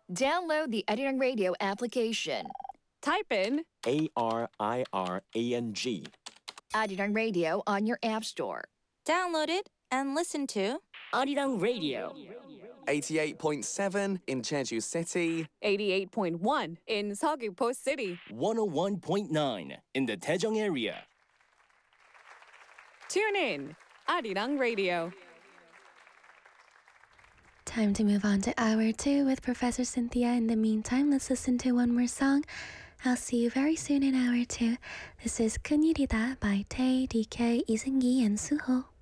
Download the Arirang Radio application. Type in ARIRANG. Arirang Radio on your app store. Download it and listen to Arirang Radio. 88.7 in Jeju City. 88.1 in Seogwipo City. 101.9 in the Daejeong area. Tune in, Arirang Radio. Time to move on to hour 2 with Professor Cynthia. In the meantime, let's listen to one more song. I'll see you very soon in hour 2. This is 큰일이다 by Tae, DK, 이승기, and Suho.